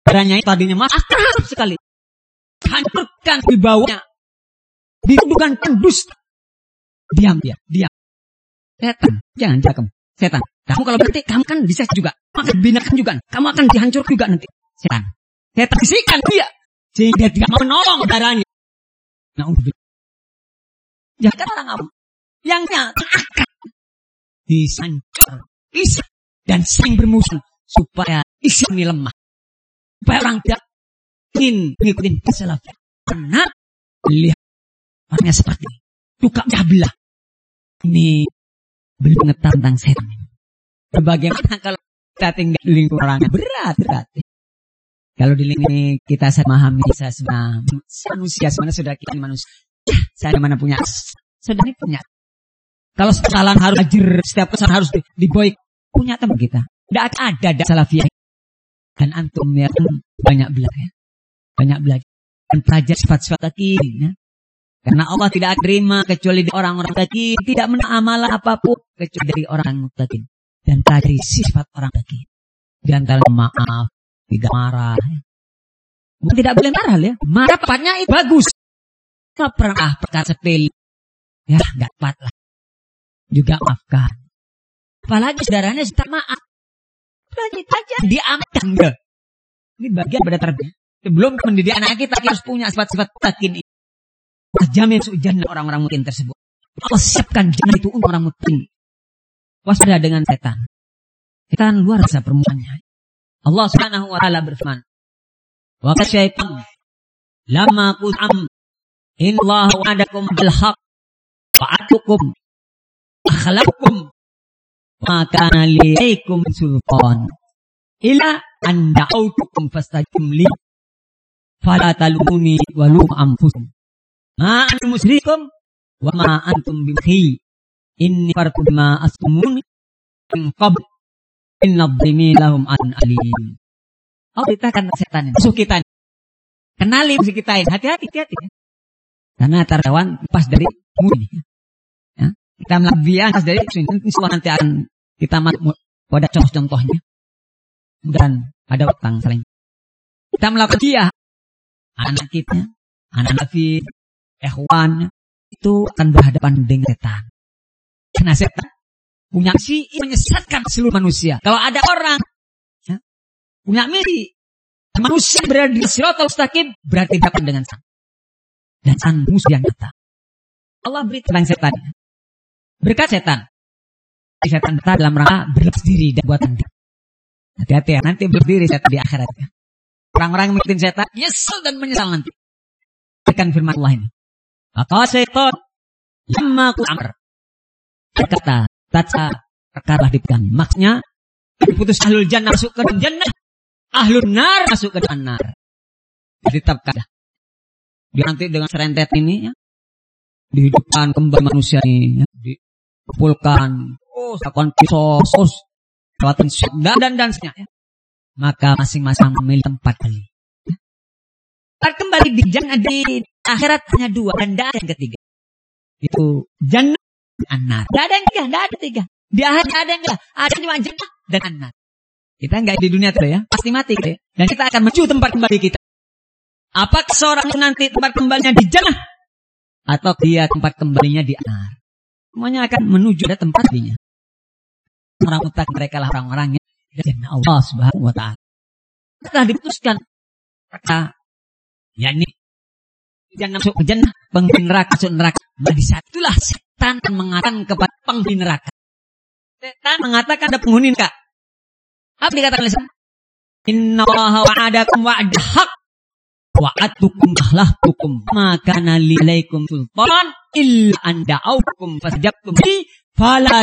Darahnya tadinya akrab sekali. Hancurkan di bawahnya. Dituduhkan dusta. Diam dia, diam. Setan, jangan jaga kamu. Setan, kamu kalau berarti kamu kan bisa juga. Akan binakan juga. Kamu akan dihancurkan juga nanti. Setan bisikan dia. Sehingga dia tidak mau menolong darahnya. Jangan orang awam. Yang akan disancur, bisa dan sering bermusuh supaya isi ini lemah. Supaya orang tidak ingin mengikuti kesalahan. Karena lihat orangnya seperti ini. Tukang belah. Ini belum mengetahui tentang setan. Bagaimana kalau kita tinggal di lingkungan orang berat. Kalau di lingkungan kita memahami saya sebagai manusia, sebenarnya sudah kita manusia. Saya mana punya, sudah ini punya. Kalau kesalahan harus hadir, setiap kesalahan harus diboik. Punya teman kita. Tidak ada salafiyah. Dan antum ya banyak belajar. Banyak belajar. Dan belajar sifat-sifat takin. Ya. Karena Allah tidak terima kecuali dari orang-orang takin. Tidak menamalah apapun kecuali dari orang takin. Dan pelajari sifat orang takin. Di antara maaf, tidak marah. Tidak boleh marah ya. Marah tepatnya itu bagus. Tak pernah perkara sepele. Ya, enggak tepat lah. Juga maafkan. Apalagi saudaranya minta maaf. Lanjut aja. Diamankan enggak. Ini bagian pada tarbiyah. Sebelum mendidik anak kita harus punya sifat-sifat takin ini. Jamin sujan orang-orang mungkin tersebut. Allah siapkan jannah itu untuk orang mungkin. Waspada dengan setan. Setan luar biasa permukaannya. Allah Subhanahu wa taala berfirman, "Wa kasyaitan lamma qul'am innallaha wa'adakum bil haqq fa'atukum akhlaqakum ma kana liikum sultan ila an da'awtukum fastajibtum li fala talumuni wa lum anfusakum ma antum musrikum wa ma antum bimhi inni farqu ma asmuni min qabl inna dhimi lahum an alim." Oh, kita kan setan ini. Musuh kita. Kenali musuh kita ini. Hati-hati. Karena tertawan pas dari musuh. Ya. Kita melabian pas dari musuh. Insya nanti akan kita masuk pada contoh-contohnya. Dan ada utang saling. Kita melakukan dia. Anak kita. Anak Nabi. Ikhwan. Itu akan berhadapan dengan setan. Karena setan punya misi menyesatkan seluruh manusia. Kalau ada orang ya, punya misi manusia berada di siratal mustaqim, berarti dapat dengan sang. Dan sang musuh yang nyata. Allah beri tentang setan. Berkat setan. Setan kita dalam rangka berlepas diri dan buatan dia. Hati-hati ya, nanti berdiri setan di akhirat. Ya. Orang-orang yang mengikuti setan nyesel dan menyesal nanti. Akan firman Allah ini. Maka setan lamma qul'amr. Berkata Taca perkara dipegang. Maksudnya diputus ahlul jannah masuk ke jannah, ahlul nar masuk ke nar. Ditetapkan. Dia nanti dengan serentet ini ya, dihidupkan kembali manusia ini, ya, dikumpulkan, lakukan kisos, lewatan dan seterusnya. Ya. Maka masing-masing memilih tempat kali. Ya. Kembali di jannah di akhirat hanya dua dan tidak ada yang ketiga. Itu jannah. Anar. Tidak ada yang tiga, tidak ada tiga. Di akhir tidak ada yang tiga. Ada cuma jannah dan anar. Kita enggak di dunia itu ya, pasti mati gitu ya. Dan kita akan menuju tempat kembali kita. Apakah seorang itu nanti tempat kembalinya di jannah atau dia tempat kembalinya di anar? Semuanya akan menuju ke tempat kembalinya. Orang mutlak mereka lah orang-orang yang jannah Allah Subhanahu wa taala. Setelah diputuskan maka yakni jannah masuk ke jannah, penghuni neraka masuk neraka. Di saat itulah setan mengatakan kepada penghuni neraka. Setan mengatakan ada penghuni neraka. Apa dikatakan oleh setan? Innallaha wa'adakum wa'da haqq wa'atukum akhlaqtukum ma kana li alaikum sultan illa an da'awtukum fastajabtum li fala